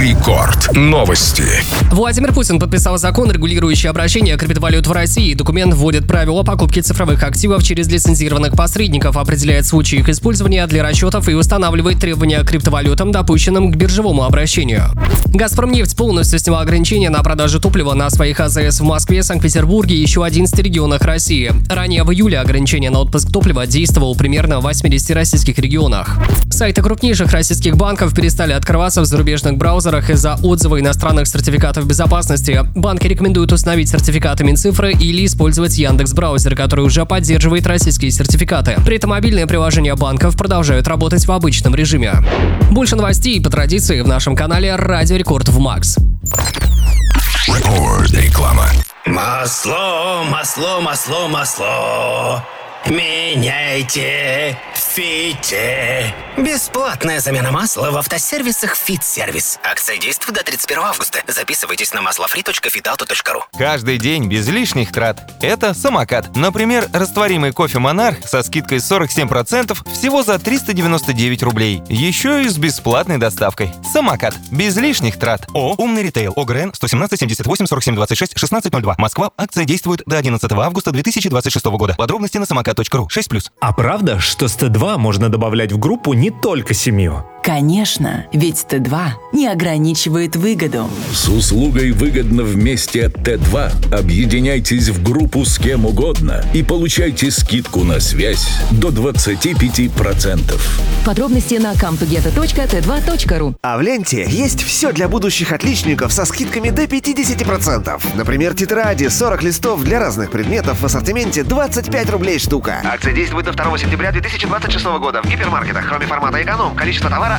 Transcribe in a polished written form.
Рекорд. Новости. Владимир Путин подписал закон, регулирующий обращение криптовалют в России. Документ вводит правила покупки цифровых активов через лицензированных посредников, определяет случаи их использования для расчетов и устанавливает требования к криптовалютам, допущенным к биржевому обращению. «Газпромнефть» полностью сняла ограничения на продажу топлива на своих АЗС в Москве, Санкт-Петербурге и еще 11 регионах России. Ранее в июле ограничение на отпуск топлива действовало примерно в 80 российских регионах. Сайты крупнейших российских банков перестали открываться в зарубежных браузерах из-за отзыва иностранных сертификатов безопасности. Банки рекомендуют установить сертификаты Минцифры или использовать Яндекс.Браузер, который уже поддерживает российские сертификаты. При этом мобильные приложения банков продолжают работать в обычном режиме. Больше новостей по традиции в нашем канале «Радио Рекорд» в Макс. Реклама. Масло, масло, масло, масло. Меняйте в Фите. Бесплатная замена масла в автосервисах «Фит-сервис». Акция действует до 31 августа. Записывайтесь на maslofree.fitauto.ru. Каждый день без лишних трат. Это самокат. Например, растворимый кофе «Монарх» со скидкой 47% всего за 399 рублей. Еще и с бесплатной доставкой. Самокат. Без лишних трат. Умный ритейл. ОГРН 117 78 47 26 1602. Москва. Акция действует до 11 августа 2026 года. Подробности на самокат.ру. 6+. А правда, что с Т2 можно добавлять в группу не только семью? Конечно, ведь Т2 не ограничивает выгоду. С услугой «Выгодно вместе» от Т2 объединяйтесь в группу с кем угодно и получайте скидку на связь до 25%. Подробности на comtogether.t2.ru. А в ленте есть все для будущих отличников со скидками до 50%. Например, тетради 40 листов для разных предметов в ассортименте 25 рублей штука. Акция действует до 2 сентября 2026 года в гипермаркетах. Кроме формата эконом, количество товаров